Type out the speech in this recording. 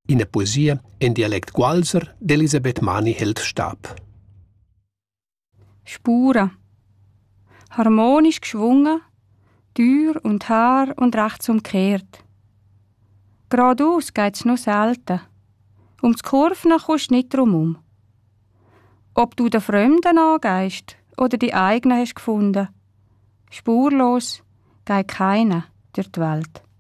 In der Poesie in Dialekt Gualser d'Elisabeth Mani-Heldstab. Spuren. Harmonisch geschwungen, Tür und Haar und rechts umkehrt. Geradeaus geht's nur selten. Ums Kurven kommst du nicht drumum. Ob du den Fremden angehst oder die eigenen hast gefunden, spurlos geht keiner durch die Welt.